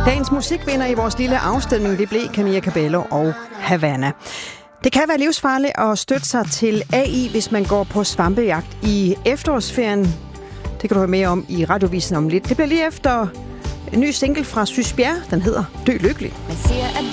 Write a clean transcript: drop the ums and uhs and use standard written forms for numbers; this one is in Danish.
Dagens musikvinder i vores lille afstemning, det blev Camilla Cabello og Havana. Det kan være livsfarligt at støtte sig til AI, hvis man går på svampejagt i efterårsferien. Det kan du høre mere om i Radiovisen om lidt. Det bliver lige efter en ny single fra Sys Bjerre. Den hedder Dø Lykkelig.